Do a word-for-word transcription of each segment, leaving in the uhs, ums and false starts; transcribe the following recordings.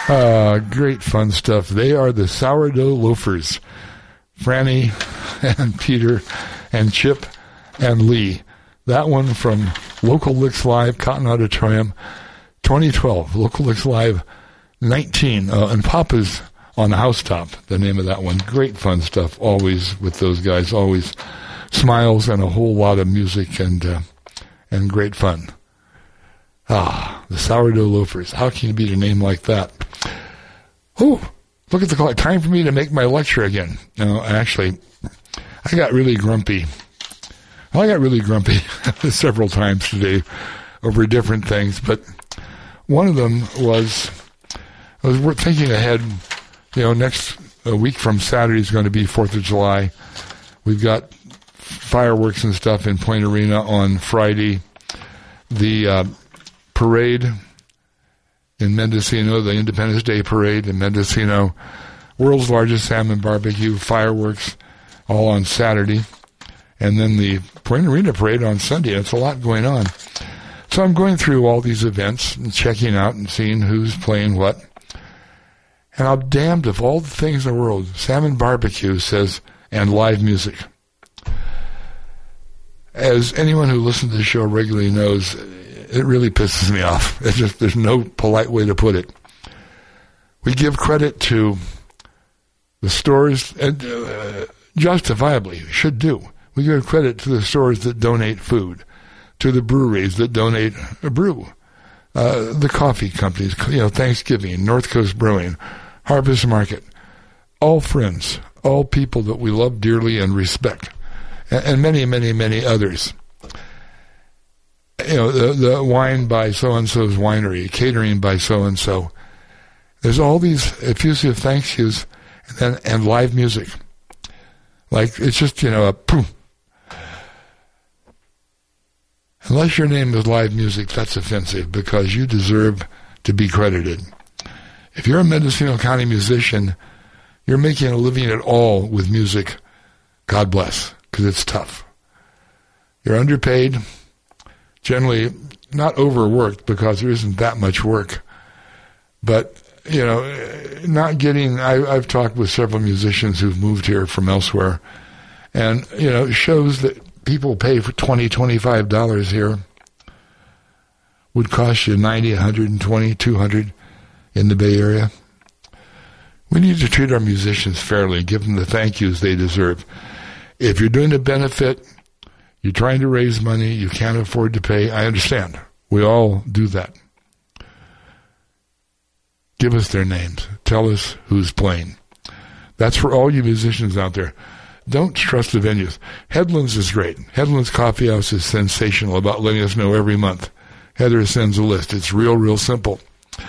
Uh, great fun stuff. They are the Sourdough Loafers. Franny and Peter and Chip and Lee. That one from Local Licks Live, Cotton Auditorium, twenty twelve. Local Licks Live nineteen. Uh, and Papa's on the Housetop, the name of that one. Great fun stuff, always with those guys. Always smiles and a whole lot of music and uh, and great fun. Ah, the Sourdough Loafers. How can you beat a name like that? Oh, look at the clock. Time for me to make my lecture again. No, actually, I got really grumpy. Well, I got really grumpy several times today over different things, but one of them was, I was thinking ahead, you know, next a week from Saturday is going to be fourth of July. We've got fireworks and stuff in Point Arena on Friday. The uh, parade in Mendocino, the Independence Day Parade in Mendocino, world's largest salmon barbecue, fireworks all on Saturday, and then the Point Arena Parade on Sunday. It's a lot going on. So I'm going through all these events and checking out and seeing who's playing what. And I'm damned if all the things in the world, salmon barbecue says, and live music. As anyone who listens to the show regularly knows, it really pisses me off. It's just, there's no polite way to put it. We give credit to the stores, and uh, justifiably should do. We give credit to the stores that donate food, to the breweries that donate a brew, uh, the coffee companies, you know, Thanksgiving, North Coast Brewing, Harvest Market, all friends, all people that we love dearly and respect, and, and many, many, many others. You know, the, the wine by so-and-so's winery, catering by so-and-so. There's all these effusive thank yous and, then, and live music. Like, it's just, you know, a poof. Unless your name is live music, that's offensive because you deserve to be credited. If you're a Mendocino County musician, you're making a living at all with music, God bless, because it's tough. You're underpaid, generally not overworked because there isn't that much work, but, you know, not getting, I, I've talked with several musicians who've moved here from elsewhere, and, you know, it shows that people pay for twenty dollars, twenty-five dollars here would cost you ninety dollars, one hundred twenty dollars, two hundred dollars in the Bay Area. We need to treat our musicians fairly and give them the thank yous they deserve. If you're doing a benefit, you're trying to raise money, you can't afford to pay, I understand. We all do that. Give us their names. Tell us who's playing. That's for all you musicians out there. Don't trust the venues. Headlands is great. Headlands Coffee House is sensational about letting us know every month. Heather sends a list. It's real, real simple.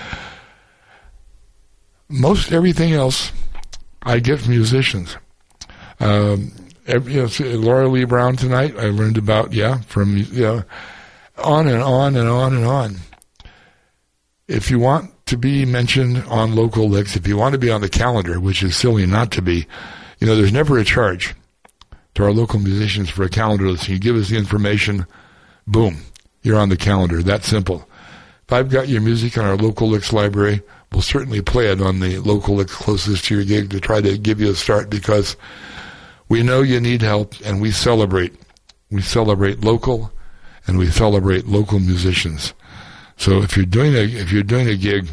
Most everything else I get from musicians. Um, every, you know, Laura Lee Brown tonight, I learned about, yeah, from, you know, on and on and on and on. If you want to be mentioned on Local Licks, if you want to be on the calendar, which is silly not to be, you know, there's never a charge to our local musicians for a calendar list. You give us the information, boom, you're on the calendar. That simple. If I've got your music on our Local Licks library, we'll certainly play it on the Local Licks closest to your gig to try to give you a start because we know you need help and we celebrate. We celebrate local and we celebrate local musicians. So if you're doing a, if you're doing a gig,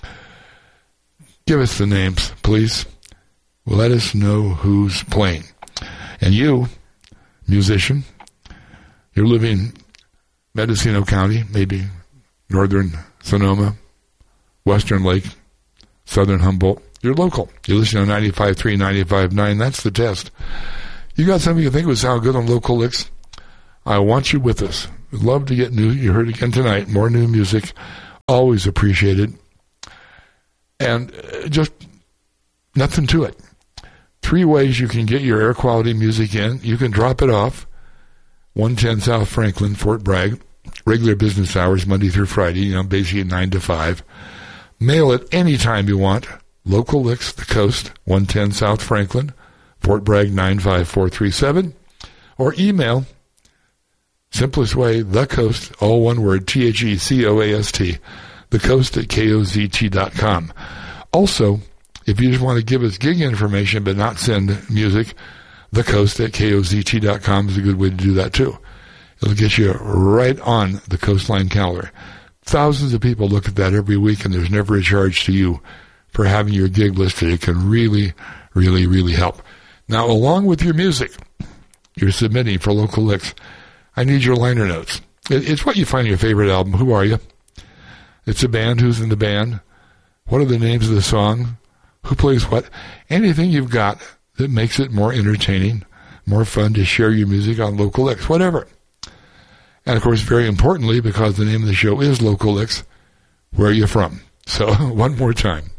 give us the names, please. Let us know who's playing. And you, musician, you're living Mendocino County, maybe northern Sonoma, western Lake, southern Humboldt. You're local. You listen to ninety-five point three, ninety-five point nine. That's the test. You got something you think would sound good on Local Licks? I want you with us. We'd love to get new. You heard again tonight. More new music. Always appreciated. And just nothing to it. Three ways you can get your air quality music in. You can drop it off, one ten South Franklin, Fort Bragg, regular business hours, Monday through Friday, you know, basically nine to five. Mail it anytime you want. Local Licks, The Coast, one ten South Franklin, Fort Bragg nine five four three seven. Or email, simplest way, The Coast, all one word, T H E C O A S T, The Coast at K O Z T dot com. Also, if you just want to give us gig information but not send music, The Coast at K O Z T dot com is a good way to do that too. It'll get you right on the Coastline calendar. Thousands of people look at that every week, and there's never a charge to you for having your gig listed. It can really, really, really help. Now, along with your music you're submitting for Local Licks, I need your liner notes. It's what you find in your favorite album. Who are you? It's a band. Who's in the band? What are the names of the song? Who plays what? Anything you've got that makes it more entertaining, more fun to share your music on Local Licks, whatever. And, of course, very importantly, because the name of the show is Local Licks, where are you from? So, one more time.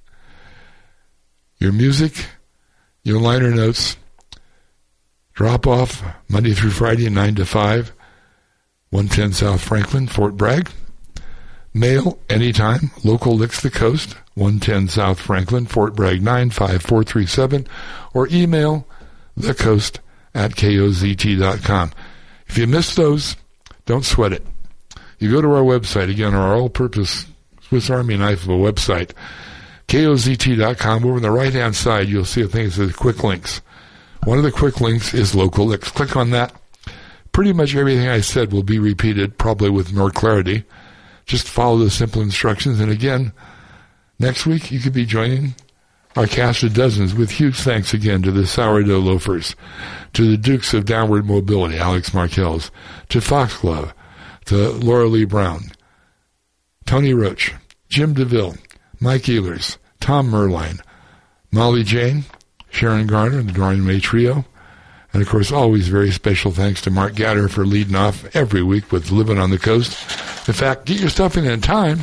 Your music, your liner notes, drop off Monday through Friday, nine to five, one ten South Franklin, Fort Bragg. Mail anytime, Local Licks the Coast, one ten South Franklin, Fort Bragg, nine five four three seven, or email thecoast at K O Z T dot com. If you miss those, don't sweat it. You go to our website, again, our all-purpose Swiss Army knife of a website, K O Z T dot com. Over on the right-hand side, you'll see a thing that says Quick Links. One of the quick links is Local Licks. Click on that. Pretty much everything I said will be repeated, probably with more clarity. Just follow the simple instructions. And again, next week you could be joining our cast of dozens, with huge thanks again to the Sourdough Loafers, to the Dukes of Downward Mobility, Alex Markells, to Foxglove, to Laura Lee Brown, Tony Roach, Jim DeVille, Mike Ehlers, Tom Merline, Molly Jane, Sharon Garner, and the Dorian May Trio, and of course always very special thanks to Mark Gatter for leading off every week with Living on the Coast. In fact, get your stuff in in time.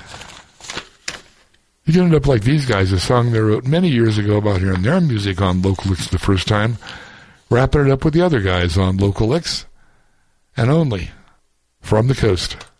You can end up like these guys, a song they wrote many years ago about hearing their music on Local Licks the first time, wrapping it up with the other guys on Local Licks, and only from the coast.